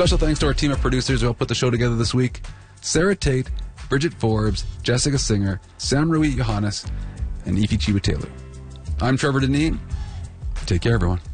Special thanks to our team of producers who helped put the show together this week. Sarah Tate, Bridget Forbes, Jessica Singer, Sam Rui Johannes, and Ify Chiba Taylor. I'm Trevor Deneen. Take care, everyone.